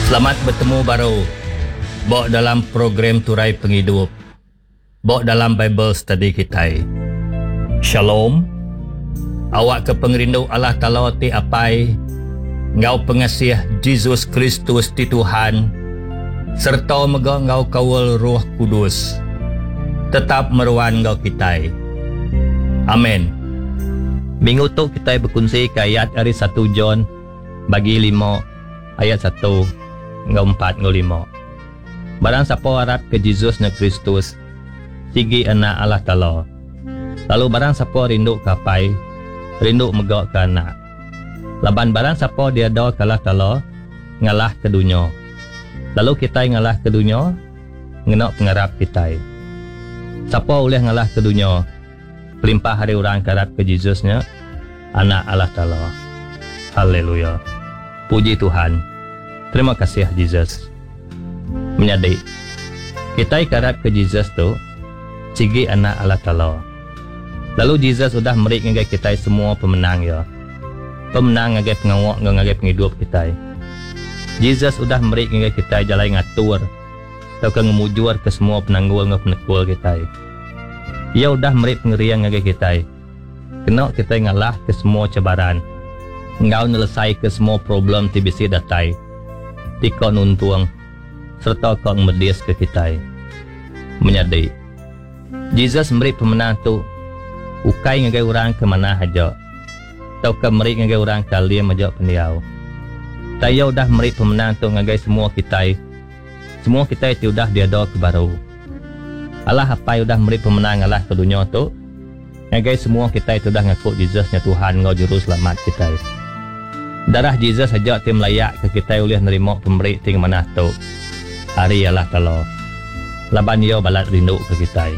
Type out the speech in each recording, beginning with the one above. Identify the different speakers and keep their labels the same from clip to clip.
Speaker 1: Selamat bertemu baru. Bawa dalam program Turai Penghidup. Bawa dalam Bible Study kita. Shalom. Awak ke pengerindu Allah Ta'ala ti apai. Ngau pengasih Jesus Kristus ti Tuhan. Serta mega ngau kawal Roh Kudus. Tetap meruan ngau kita. Amin. Minggu tu kita berkongsi ke ayat dari 1 John bagi 5 ayat 1 ngau 4 ngau 5. Barang siapa harap ke Jesus na Kristus, sigi anak Allah Ta'ala. Lalu barang siapa rindu ke apai, rindu megak ke anak. Laban barang siapa dia doa ke Allah Ta'ala, ngalah ke dunia. Lalu kita ngalah ke dunia, ngenak pengarap kita. Siapa boleh ngalah ke dunia, pelimpah hari orang karap ke Jesusnya, anak Allah Ta'ala. Haleluya. Puji Tuhan. Terima kasih Jesus. Menyadari kita ikarap ke Jesus tu sigi anak Allah Ta'ala. Lalu Jesus sudah merik ngagai kita semua pemenang ya. Pemenang ngagai pengawak ngagai penghidup kita. Jesus sudah merik ngagai kita jalan ngatur atau ke ngemujur ke semua penanggul penekul kita. Ia sudah merik pengerian ngagai kita. Kena kita ngalah ke semua cabaran. Ngau nyelesai ke semua problem tibisi datai. Tika nuntuang serta kau medis ke kita. Menyadari Jesus memberi pemenang tu ukai ngagai orang ke mana haja atau ke meri ngagai orang kalian majak pendiau. Tayo dah memberi pemenang tu ngagai semua kita itu dah diada ke baru. Allah apa udah memberi pemenang Allah ke dunia tu ngagai semua kita itu dah ngaku Jesusnya Tuhan ngau juru selamat kita. Darah Jesus saja tim layak ke kita boleh nerima pemberi ting mana tu. Hari Allah Ta'ala. Laban ia balat rindu ke kita.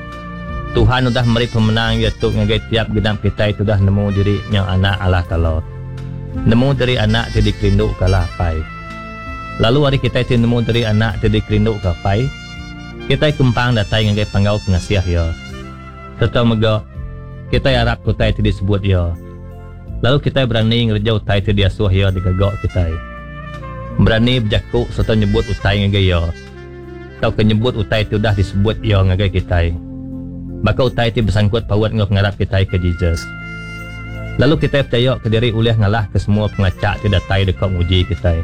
Speaker 1: Tuhan sudah memberi pemenang iaitu ngagai tiap gedam kita itu dah nemu diri yang anak Allah Ta'ala. Nemu dari anak jadi kerindu ke Allah pai. Lalu hari kita itu nemu dari anak jadi kerindu ke pai. Kita kempang datai ngagai panggau pengasiah ya. Serta mega kita harap kita itu disebut ya. Lalu kita berani ngerjau utai itu dia suah ya digagak kita. Berani berjakuk serta nyebut utai ngagai ya. Atau kenyebut utai itu dah disebut ya ngagai kita. Maka utai itu bersangkut pawat ngau pengarap kita ke Jesus. Lalu kita percaya ke diri ulih ngalah ke semua pengacak tidak tai dekat uji kita.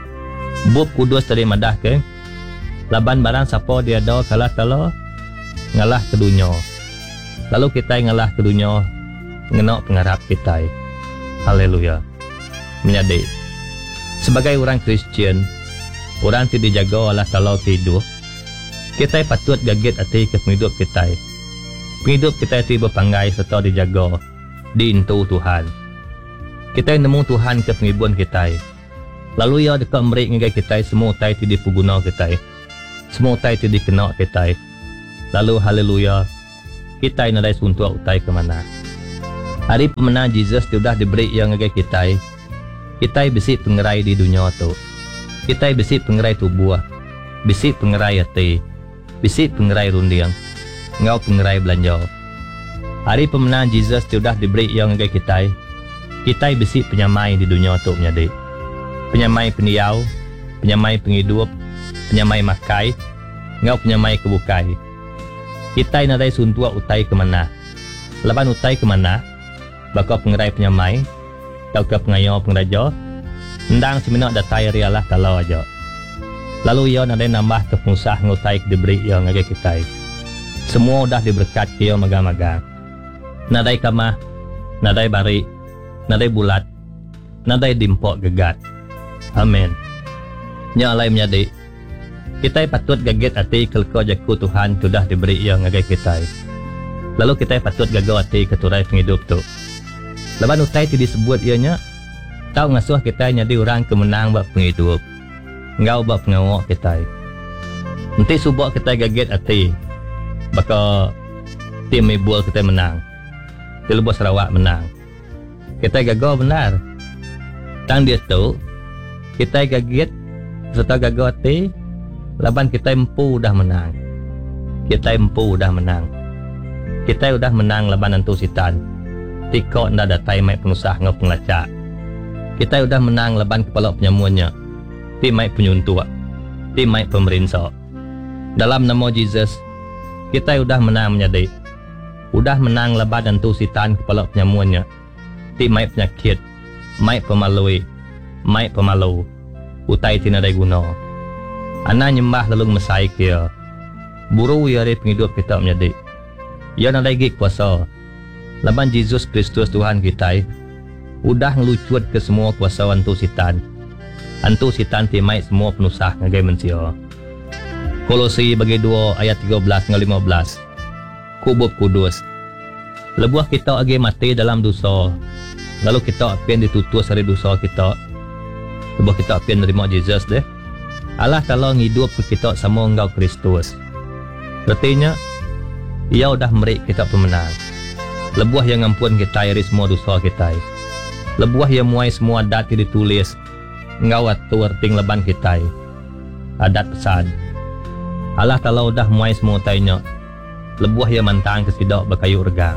Speaker 1: Bub kudus tadi madah ke. Laban barang siapa dia doa kalah Ta'ala ngalah ke dunia. Lalu kita ngalah ke dunia ngenak pengarap kita. Haleluya. Menyadari sebagai orang Kristian, orang tidak dijaga Allah Ta'ala hidup, kita patut gaget hati ke penghidup kita. Penghidup kita itu berpanggai serta dijaga, diintu Tuhan. Kita nemu Tuhan ke penghidupan kita. Lalu ia dekat merik ngagai kita, semua utai itu dipuguna kita. Semua utai itu dikena kita. Lalu haleluya, kita nadai suntuk utai ke mana. Hari pemenang Jesus sudah diberi yang ngagai kita. Kita besi pengerai di dunia tu. Kita besi pengerai tubuh, besi pengerai hati, besi pengerai rundiang, ngau pengerai belanja. Hari pemenang Jesus sudah diberi yang ngagai kita. Kita besi penyamai di dunia tu menyadari. Penyamai pendiau, penyamai penghidup, penyamai makai, ngau penyamai kebukai. Kita nadai suntua utai ke mana? Laban utai ke mana? Bakal pengerai penyamai, atau ke pengayo pengraja, ndang seminat datai ri Allah Ta'ala aja. Lalu ia nadai nambah ke pengusaha ngutai ke diberi ia ngagai kita. Semua dah diberkat kia maga-maga. Nadai kamah, nadai bari, nadai bulat, nadai dimpok gegat. Amin. Nyalai menyadi. Kita patut gaget hati kelko jaku Tuhan sudah diberi ia ngagai kita. Lalu kita patut gagal hati ke turai penghidup tu. Laban utai itu disebut ianya tahu ngasuh kita jadi orang kemenang bab penghidup. Ngau bab pengawak kita. Nanti subak kita gaget hati. Baka tim ibul kita menang. Telebos Sarawak menang. Kita gagal benar. Tang dia tu kita gaget serta gagal hati. Laban kita empu dah menang. Kita empu dah menang. Kita sudah menang laban nantu sitan. Tika nda datai mai pengusaha ngau pengelacak. Kita sudah menang laban kepala penyamuannya. ti mai penyuntuk, ti mai pemerintah. Dalam nama Jesus, kita udah menang menjadi, udah menang lebat dan tu sitan kepala penyamuannya, ti mai penyakit, mai pemalui, mai pemalu, utai tina dai guna. Ana nyembah lalu mesai kia, buru ya dari penghidup kita menjadi. Ya nadai gig kuasa, laban Yesus Kristus Tuhan kita, udah ngelucut ke semua kuasa antu sitan. Antu sitan ti mai semua penusah ngagai manusia. Kolose bagi 2 ayat 13 hingga 15. Kubub kudus. Lebuah kita agi mati dalam dosa. Lalu kita apian ditutus dari dosa kita. Lebuah kita apian nerima Jesus deh. Allah Ta'ala ngidup ke kita sama engkau Kristus. Artinya, ia udah merik kita pemenang. Lebuah yang ngampun kita dari semua dosa kita. Lebuah yang muai semua adat yang ditulis. Engkau atur ting leban kita. Adat pesan. Allah Ta'ala udah muai semua tanya. Lebuah yang mantang kesidak berkayu regang.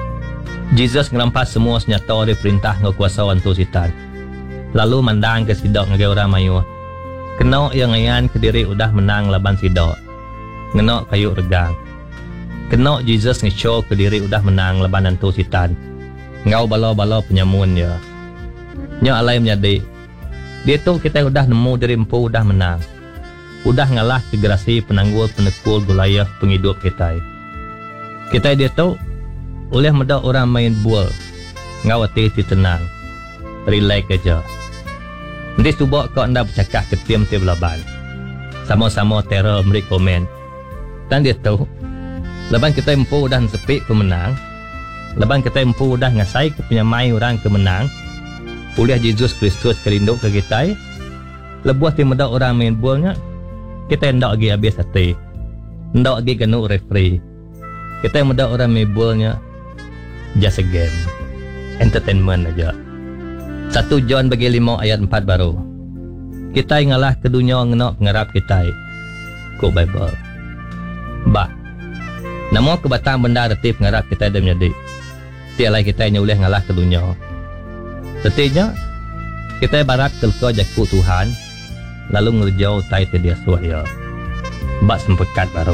Speaker 1: Jesus ngerampas semua senjata dari perintah ngekuasaan tu sitan. Lalu mandang kesidak ngagai orang mayu. Kena yang ngayan ke diri udah menang laban sidak. Ngena kayu regang. Kena Jesus nge-show ke diri udah menang laban tu sitan. Ngau bala-bala penyamun dia. Nya alai menjadi. Dia tu kita udah nemu diri empu udah menang. Udah ngalah kegerasi penanggul penekul Goliath penghidup kita. Kita dia tahu oleh muda orang main bual ngawati ti tenang. Relax aja. Nanti cuba kau anda bercakap ke tim laban. Sama-sama teror beri komen. Dan dia tahu laban kita empu udah sepi pemenang. Laban kita empu udah ngasai ke penyamai orang kemenang. Oleh Yesus Kristus kerinduk ke kita. Lebuah ti muda orang main bualnya. Kita hendak lagi habis hati. Hendak lagi kena referee. Kita muda orang mebelnya just a game. Entertainment aja. 1 John bagi 5 ayat 4 baru. Kita ngalah ke dunia ngenak pengarap kita. Ko Bible. Bah. Namo kebatang benda reti pengarap kita dan menjadi. Tialai kita boleh ngalah ke dunia. Setinya kita barat kelko jaku Tuhan. Lalu ngerjau tai dia suaya. Bak sempekat baru.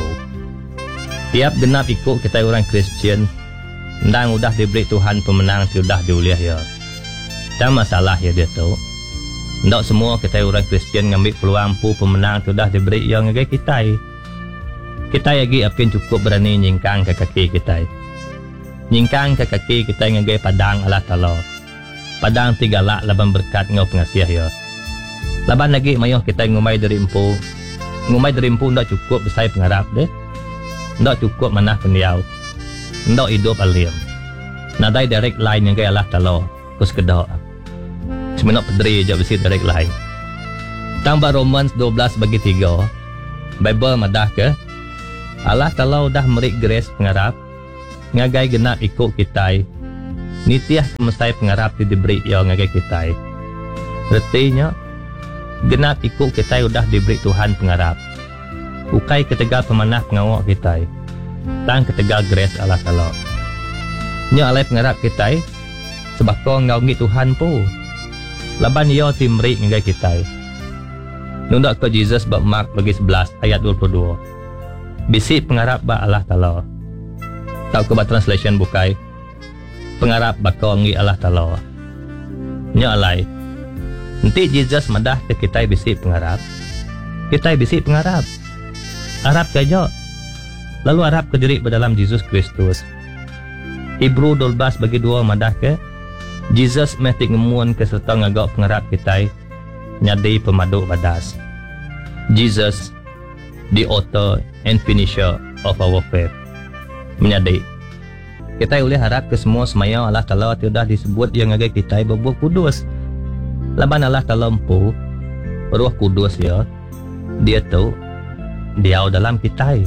Speaker 1: Tiap genap ikut kita orang Kristian. Ndang udah diberi Tuhan pemenang sudah diuliah ya. Tak masalah ya dia tu. Ndak semua kita orang Kristian ngambil peluang pu pemenang sudah diberi yang ngagai kita. Kita lagi apin cukup berani nyingkang ke kaki kita. Nyingkang ke kaki kita ngagai padang Allah Ta'ala. Padang 3 lak laban berkat ngau pengasih ya. Laban lagi mayong kita ngumai dari empu. Ngumai dari empu ndak cukup besai pengarap deh. Ndak cukup manah pendiau. Ndak hidup alim. Nadai direct line yang gaya Allah Ta'ala. Kus kedak. Cuma nak pederi je besi direct line. Tambah Romans 12 bagi 3. Bible madah ke? Allah Ta'ala udah merik grace pengarap. Ngagai genap ikut kita. Nitiah kemestai pengarap diberi yang ngagai kita. Artinya genap ikut kita udah diberi Tuhan pengarap. Ukai ketegal pemanah pengawak kita. Tang ketegal grace Allah Ta'ala. Nya alai pengarap kita. Sebab kau ngawgi Tuhan pu. Laban ia timrik ngagai kita. Nundak ke Jesus bab Mark bagi 11 ayat 22. Bisik pengarap ba Allah Ta'ala. Tahu ke bab translation bukai. Pengarap bakau ngi Allah Ta'ala. Nya alai. Nanti Jesus madah ke kita bisik pengarap. Kita bisik pengarap. Arab saja. Lalu Arab ke diri berdalam Yesus Kristus. Hebrew 12 bagi 2 madah ke. Jesus metik ngemuan ke serta ngagak pengarap kita. Nyadi pemaduk badas. Jesus, the author and finisher of our faith. Menyadi. Kita boleh harap ke semua semaya Allah Ta'ala sudah disebut yang ngagak kita berbuah kudus. Laban Allah Ta'ala empu Roh Kudus ya. Dia tu diau dalam kita.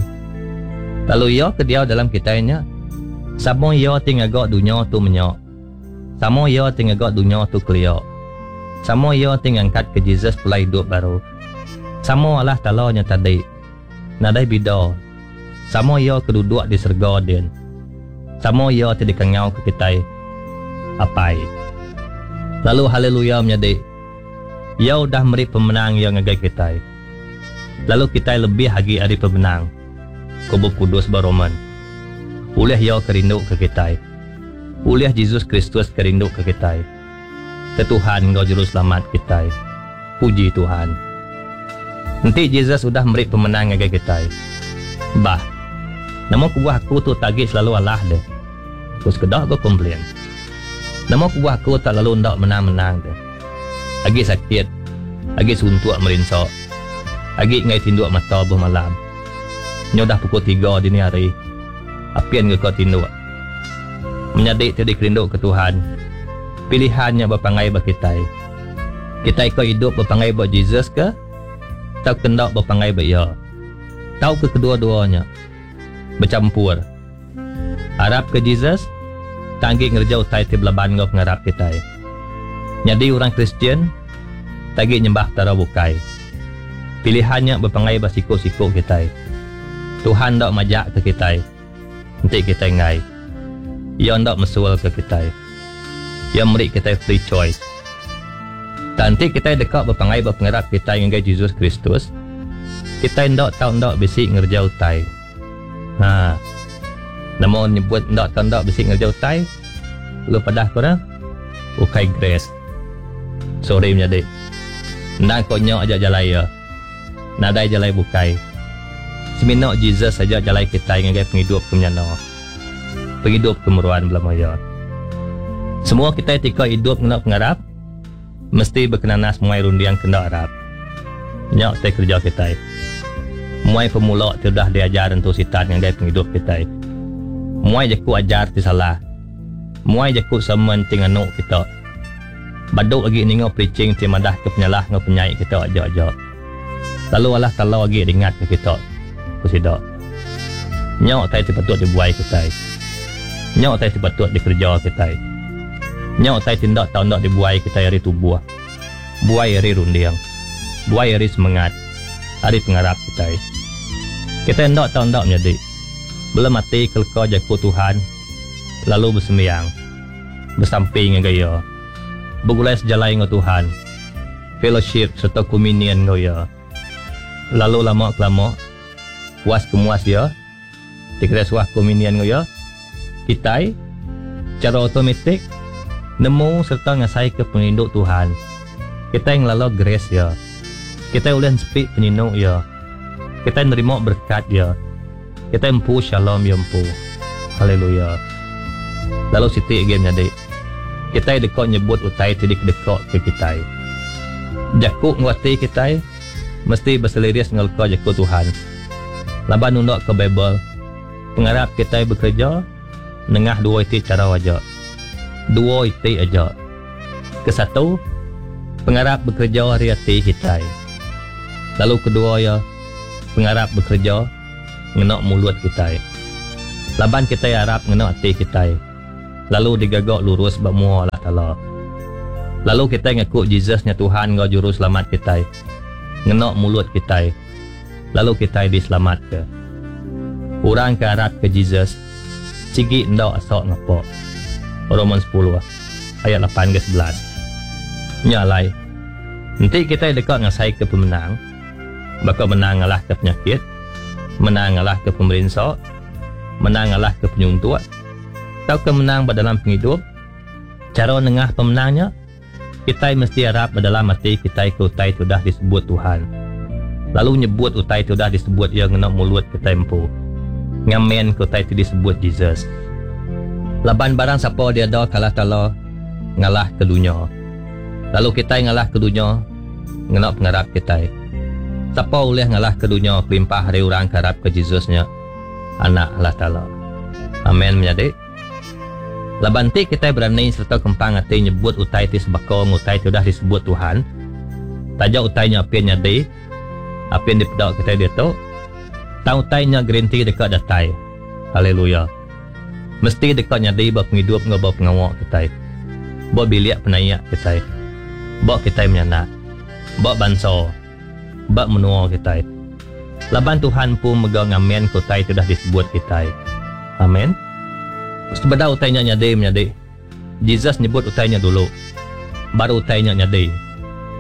Speaker 1: Lalu ya ke diau dalam kitanya. Samo ya tinggal gak dunia tu menyak. Samo ya tinggal gak dunia tu keliak. Samo ya tinggal angkat ke Jesus pula hidup baru. Samo Allah Ta'ala nya tadi. Nadai bida. Samo ya keduduk di serga din. Samo ya tidak kengau ke kita. Apai. Lalu haleluya menjadi. Ia dah beri pemenang yang ngagai kita. Lalu kita lebih lagi ada pemenang. Kubur kudus baroman. Oleh ia kerindu ke kita. Oleh Yesus Kristus kerindu ke kita. Ke Tuhan engkau juru selamat kita. Puji Tuhan. Nanti Yesus sudah beri pemenang ngagai kita. Bah, namun kubuah aku tu tagih selalu Allah deh. Terus kedak kau komplain. Namun kubuah aku tak lalu ndak menang-menang deh. Agi sakit, agi suntuk merinsak, agi ngai tinduk mata buh malam. Nyo dah pukul 3 dini hari. Apian ke kau tinduk. Menyadik tadi kerindu ke Tuhan. Pilihannya berpangai bagi kita. Kita ikut hidup berpangai buat Jesus ke? Tahu kendak berpangai buat ia. Tahu ke kedua-duanya. Bercampur. Harap ke Jesus. Tanggih ngerja utai ti belaban ngau ngarap kita. Jadi orang Kristian. Tanggih nyembah tara bukai. Pilihannya berpangai basiko-siko kita. Tuhan tak majak ke kita. Nanti kita ngai. Ia tak mesual ke kita. Ia beri kita free choice. Nanti kita dekat berpangai berpengarap kita dengan Yesus Kristus. Kita tidak tahu tidak bisik ngerja utai. Namun nyebut tidak tahu tidak bisik ngerja utai. Lu padah korang. Ukai grace. Sorry menjadi. Nang kau nyok aja jalai ya. Nadai jalai bukai. Seminok Jesus saja jalai kita dengan penghidup kemenyana. Penghidup kemeruan belah maya. Semua kita ketika hidup kena pengarap mesti berkenanas muai rundiang kena harap. Nyak te kerja kita. Muai pemula sudah diajar untuk sitat dengan penghidup kita. Muai jaku ajar ti salah. Muai jaku semen ting anuk kita. Baduk lagi ni ngau preaching ti madah ke penyalah ngau penyai kita aja-aja. Lalu Allah Taala lagi ingat ke kita. Kusidak. Nyak tai ti patut dibuai kita. Nyak tai ti patut dikerja kita. Nyak tai tindak tahu nak dibuai kita hari tubuh. Buai hari rundiang. Buai hari semangat. Hari pengarap kita. Kita tidak tahu nak menjadi. Belum mati kelkau jaku Tuhan. Lalu bersembayang. Bersamping dengan gaya. Bergulai sejalai dengan Tuhan. Fellowship serta komunion dengan ya. Lalu lama-lama. Puas kemuas ya. Dikira suah komunion dengan ya. Kita. Cara otomatik. Nemu serta ngasai ke penginduk Tuhan. Kita yang lalu grace ya. Kita boleh speak penyinuk ya. Kita nerima berkat ya. Kita empu shalom ya empu. Haleluya. Lalu siti again jadi. Kita dekat nyebut utai tidak dekat ke kita. Jakuk nguati kita. Mesti berseliris ngelko jakuk Tuhan. Laban undok ke Bible. Pengarap kita bekerja. Nengah dua itu cara wajah. Dua itu aja. Kesatu, pengarap bekerja hari hati kita. Lalu kedua ya, pengarap bekerja ngenak mulut kita. Laban kita harap ngenak hati kita. Lalu digagak lurus bermua Allah Taala. Lalu kita ngaku Jesusnya Tuhan ngau juru selamat kita. Ngenak mulut kita. Lalu kita diselamatkan. Orang ke harap ke Jesus. Cigi ndak asok ngapok. Roman 10 ayat 8 ke 11. Nyalai. Nanti kita dekat ngasai ke pemenang. Bakal menang ngalah ke penyakit. Menang ngalah ke pemerintah. Menang ngalah ke penyuntuk. Tahu ke menang dalam penghidup. Cara nengah pemenangnya. Kita mesti harap dalam hati kita ke utai sudah disebut Tuhan. Lalu nyebut utai sudah disebut yang ngenak mulut ke tempo. Ngamen ke utai itu disebut Jesus. Laban barang siapa dia ada kalah Taala ngalah ke dunia. Lalu kita ngalah ke dunia ngenak pengarap kita. Siapa boleh ngalah ke dunia kelimpah hari orang harap ke Jesusnya anak Allah Taala. Amin menjadi. Laban ti kita berani serta kempang hati nyebut utai ti sebakong utai sudah disebut Tuhan. Taja utainya apian nyadi. Apian dipedak kita dia tu. Tahu utainya gerinti dekat datai. Haleluya. Mesti dekat nyadi bawa penghidup dengan bawa pengawak kita. Bawa biliak penayak kita. Bawa kita menyanak. Bawa banso. Bawa menua kita. Laban Tuhan pun megang amen kutai sudah disebut kita. Amin. Sebenarnya utainya nyadi. Jesus nyebut utainya dulu. Baru utainya nyadi.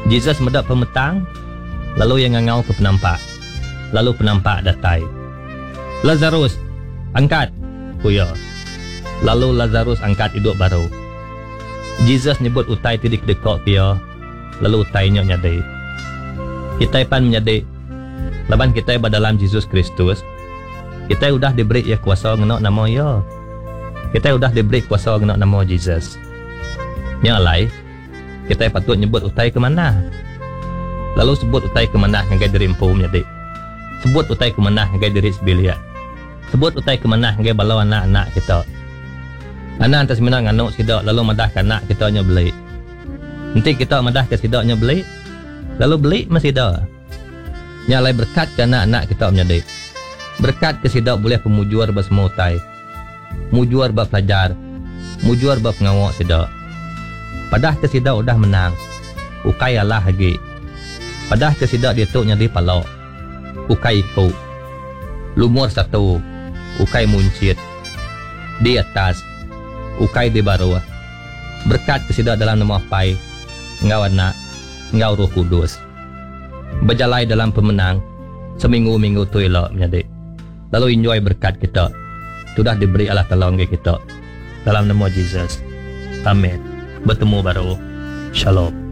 Speaker 2: Jesus medap pemetang, lalu yang ngangau ke penampak. Lalu penampak datai. Lazarus, angkat. Kuya. Lalu Lazarus angkat hidup baru. Jesus nyebut utai tidik dekok pia. Lalu utainya nyadai. Kita pan menyadai. Laban kita dalam Yesus Kristus. Kita udah diberi ya kuasa ngenok nama ya. Kita udah diberi kuasa ngenok nama Jesus. Yang lain, kita patut nyebut utai ke mana? Lalu sebut utai ke mana ngagai diri empu menyadai. Sebut utai ke mana ngagai diri sebilia. Sebut utai ke mana ngagai balau anak-anak kita. Anak antas minang nganuk sidak lalu madah ke anak kita nya beli. Nanti kita madah ke sidaknya beli. Lalu beli masih dah. Yang lain berkat ke anak-anak kita menyadai. Berkat ke sidak boleh pemujuar bersemua utai. Mujuar berpelajar. Mujuar berpengawak sidak. Padah ke sidak udah menang. Ukai Allah lagi. Padah ke sidak dia tu nyadi palok. Ukai ikut. Lumur satu. Ukai muncit. Di atas. Ukai di bawah. Berkat ke sidak dalam nama Pai. Engkau anak. Engkau Roh Kudus. Berjalai dalam pemenang. Seminggu-minggu tu elok menyadik. Lalu enjoy berkat kita. Sudah diberi Allah Ta'ala kita. Dalam nama Jesus. Amin. Bertemu baru. Shalom.